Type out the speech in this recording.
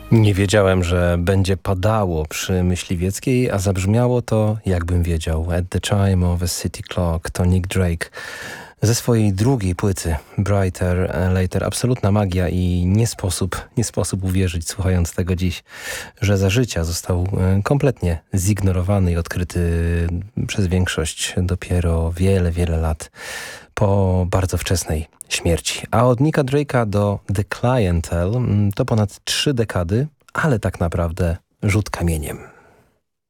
Nie wiedziałem, że będzie padało przy Myśliwieckiej, a zabrzmiało to, jakbym wiedział. At the Chime of a City Clock to Nick Drake. Ze swojej drugiej płyty, Brighter Later, absolutna magia i nie sposób uwierzyć, słuchając tego dziś, że za życia został kompletnie zignorowany i odkryty przez większość dopiero wiele, wiele lat po bardzo wczesnej śmierci. A od Nicka Drake'a do The Clientele to ponad 3 dekady, ale tak naprawdę rzut kamieniem.